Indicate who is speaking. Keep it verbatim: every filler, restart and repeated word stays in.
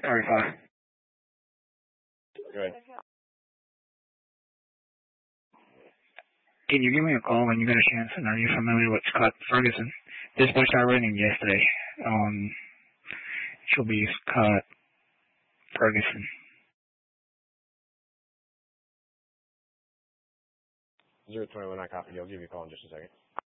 Speaker 1: thirty-five.
Speaker 2: Go ahead.
Speaker 1: Can you give me a call when you get a chance? And are you familiar with Scott Ferguson? Dispatch I ran him yesterday. Um, it should be Scott Ferguson.
Speaker 2: zero twenty-one, I copy. I'll give you a call in just a second.